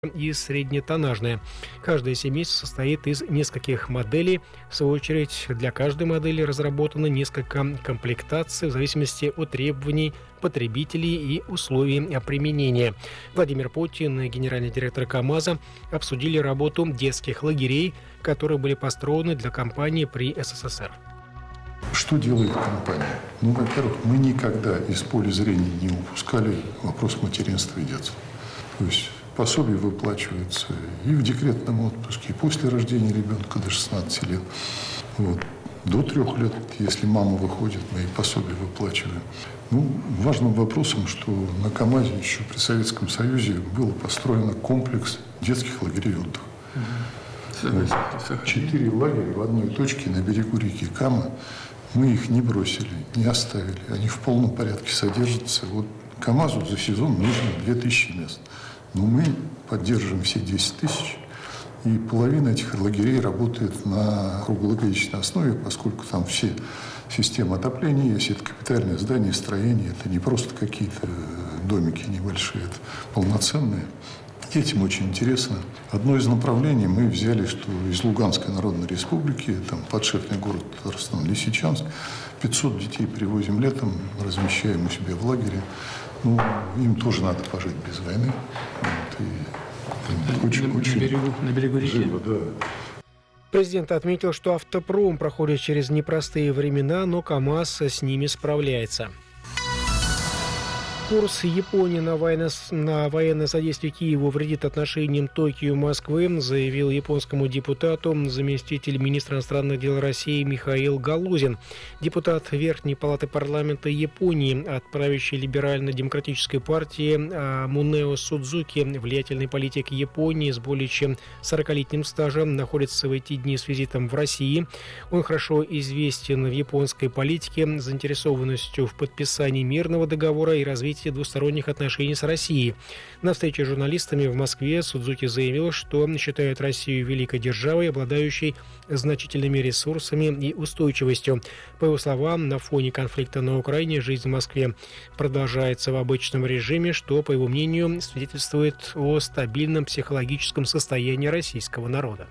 и среднетоннажное. Каждое семейство состоит из нескольких моделей. В свою очередь, для каждой модели разработано несколько комплектаций в зависимости от требований потребителей и условий применения. Владимир Путин и генеральный директор КАМАЗа обсудили работу детских лагерей, которые были построены для компании при СССР. Что делает компания? Во-первых, мы никогда из поля зрения не упускали вопрос материнства и детства. То есть пособие выплачивается и в декретном отпуске, и после рождения ребенка до 16 лет. До 3 лет, если мама выходит, мы и пособие выплачиваем. Важным вопросом, что на КАМАЗе еще при Советском Союзе был построен комплекс детских лагерей отдыха. 4 лагеря в одной точке на берегу реки Кама. Мы их не бросили, не оставили. Они в полном порядке содержатся. КАМАЗу за сезон нужно 2000 мест. Но мы поддерживаем все 10 тысяч. И половина этих лагерей работает на круглогодичной основе, поскольку там все системы отопления есть, это капитальное здание, строение, это не просто какие-то домики небольшие, это полноценные. Детям очень интересно. Одно из направлений мы взяли, что из Луганской Народной Республики, там подшефный город Татарстан, Лисичанск, 500 детей привозим летом, размещаем у себя в лагере. Им тоже надо пожить без войны. На берегу реки. Живо, да. Президент отметил, что автопром проходит через непростые времена, но КАМАЗ с ними справляется. Курс Японии на военное содействие Киеву вредит отношениям Токио и Москвы, заявил японскому депутату заместитель министра иностранных дел России Михаил Галузин. Депутат Верхней палаты парламента Японии от правящей либерально-демократической партии Мунео Судзуки, влиятельный политик Японии с более чем 40-летним стажем, находится в эти дни с визитом в России. Он хорошо известен в японской политике заинтересованностью в подписании мирного договора и развитии двусторонних отношений с Россией. На встрече с журналистами в Москве Судзуки заявил, что считает Россию великой державой, обладающей значительными ресурсами и устойчивостью. По его словам, на фоне конфликта на Украине жизнь в Москве продолжается в обычном режиме, что, по его мнению, свидетельствует о стабильном психологическом состоянии российского народа.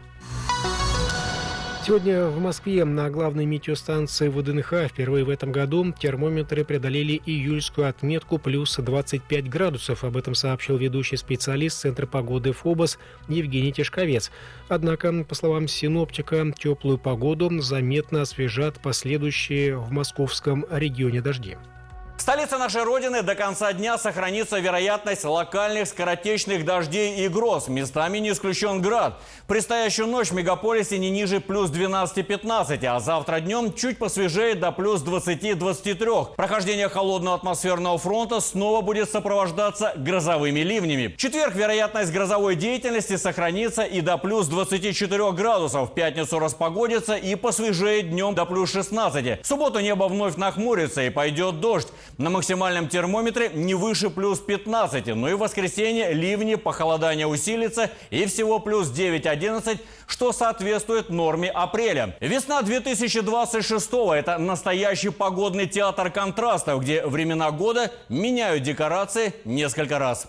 Сегодня в Москве на главной метеостанции ВДНХ впервые в этом году термометры преодолели июльскую отметку плюс 25 градусов. Об этом сообщил ведущий специалист Центра погоды ФОБОС Евгений Тишковец. Однако, по словам синоптика, теплую погоду заметно освежат последующие в московском регионе дожди. В столице нашей Родины до конца дня сохранится вероятность локальных скоротечных дождей и гроз. Местами не исключен град. В предстоящую ночь в мегаполисе не ниже плюс 12-15, а завтра днем чуть посвежеет до плюс 20-23. Прохождение холодного атмосферного фронта снова будет сопровождаться грозовыми ливнями. В четверг вероятность грозовой деятельности сохранится и до плюс 24 градусов. В пятницу распогодится и посвежеет днем до плюс 16. В субботу небо вновь нахмурится и пойдет дождь. На максимальном термометре не выше плюс 15, но и в воскресенье ливни, похолодание усилится и всего плюс 9-11, что соответствует норме апреля. Весна 2026-го – это настоящий погодный театр контрастов, где времена года меняют декорации несколько раз.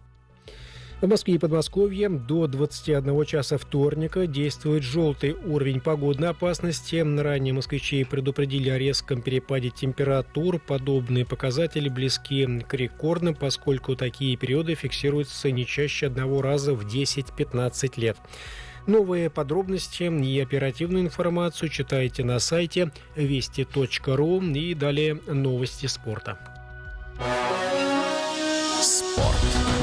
В Москве и Подмосковье до 21 часа вторника действует желтый уровень погодной опасности. Ранее москвичей предупредили о резком перепаде температур. Подобные показатели близки к рекордным, поскольку такие периоды фиксируются не чаще одного раза в 10-15 лет. Новые подробности и оперативную информацию читайте на сайте вести.ру и далее новости спорта. Спорт.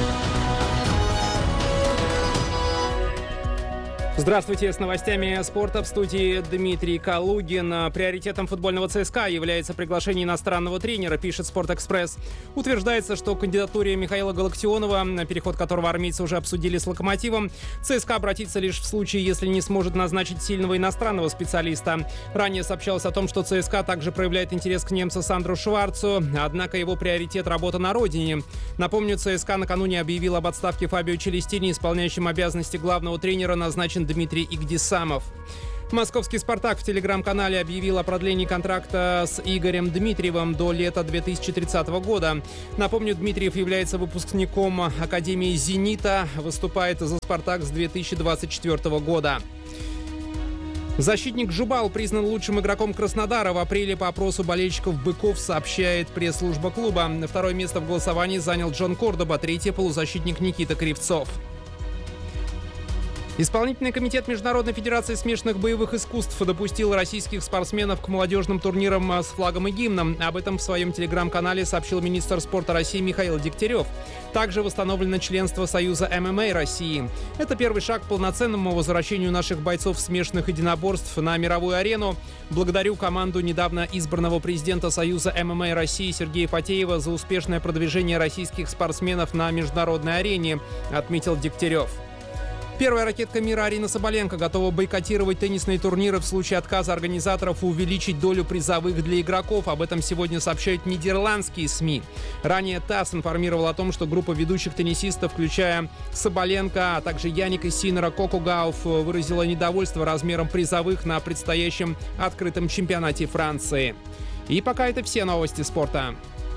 Здравствуйте, с новостями спорта в студии Дмитрий Калугин. Приоритетом футбольного ЦСКА является приглашение иностранного тренера, пишет «Спортэкспресс». Утверждается, что к кандидатуре Михаила Галактионова, переход которого армейцы уже обсудили с «Локомотивом», ЦСКА обратится лишь в случае, если не сможет назначить сильного иностранного специалиста. Ранее сообщалось о том, что ЦСКА также проявляет интерес к немцу Сандру Шварцу, однако его приоритет – работа на родине. Напомню, ЦСКА накануне объявил об отставке Фабио Челестини, исполняющим обязанности главного тренера, назначен известен Дмитрий Игдисамов. Московский «Спартак» в телеграм-канале объявил о продлении контракта с Игорем Дмитриевым до лета 2030 года. Напомню, Дмитриев является выпускником Академии «Зенита», выступает за «Спартак» с 2024 года. Защитник Жубал признан лучшим игроком Краснодара. В апреле по опросу болельщиков «Быков», сообщает пресс-служба клуба. Второе место в голосовании занял Джон Кордоба, третье – полузащитник Никита Кривцов. Исполнительный комитет Международной федерации смешанных боевых искусств допустил российских спортсменов к молодежным турнирам с флагом и гимном. Об этом в своем телеграм-канале сообщил министр спорта России Михаил Дегтярев. Также восстановлено членство Союза ММА России. Это первый шаг к полноценному возвращению наших бойцов смешанных единоборств на мировую арену. Благодарю команду недавно избранного президента Союза ММА России Сергея Фатеева за успешное продвижение российских спортсменов на международной арене, отметил Дегтярев. Первая ракетка мира Арина Соболенко готова бойкотировать теннисные турниры в случае отказа организаторов увеличить долю призовых для игроков. Об этом сегодня сообщают нидерландские СМИ. Ранее ТАСС информировал о том, что группа ведущих теннисистов, включая Соболенко, а также Яника Синнера, Коко Гауф, выразила недовольство размером призовых на предстоящем открытом чемпионате Франции. И пока это все новости спорта.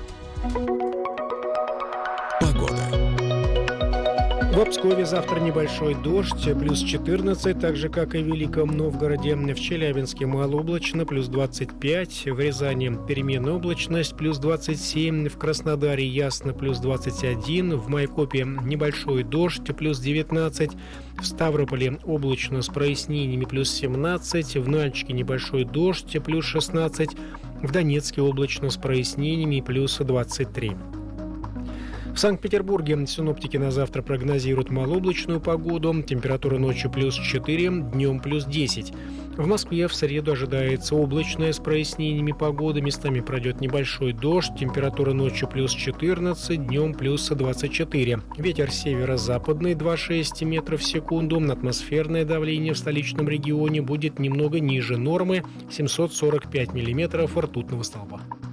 В Пскове завтра небольшой дождь, плюс 14, так же, как и в Великом Новгороде. В Челябинске малооблачно, плюс 25. В Рязани переменная облачность, плюс 27. В Краснодаре ясно, плюс 21. В Майкопе небольшой дождь, плюс 19. В Ставрополе облачно с прояснениями, плюс 17. В Нальчике небольшой дождь, плюс 16. В Донецке облачно с прояснениями, плюс 23. В Санкт-Петербурге синоптики на завтра прогнозируют малооблачную погоду. Температура ночью плюс 4, днем плюс 10. В Москве в среду ожидается облачная с прояснениями погода. Местами пройдет небольшой дождь. Температура ночью плюс 14, днем плюс 24. Ветер северо-западный 2,6 метров в секунду. Атмосферное давление в столичном регионе будет немного ниже нормы 745 миллиметров ртутного столба.